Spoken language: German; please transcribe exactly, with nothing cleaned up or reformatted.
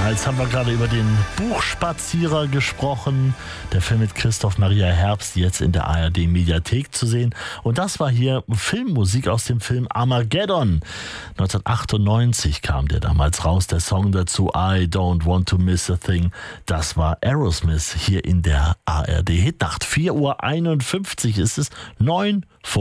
Jetzt haben wir gerade über den Buchspazierer gesprochen. Der Film mit Christoph Maria Herbst, jetzt in der A R D-Mediathek zu sehen. Und das war hier Filmmusik aus dem Film Armageddon. neunzehnhundertachtundneunzig kam der damals raus. Der Song dazu, I Don't Want to Miss a Thing. Das war Aerosmith hier in der A R D-Hitnacht. vier Uhr einundfünfzig ist es, neun vor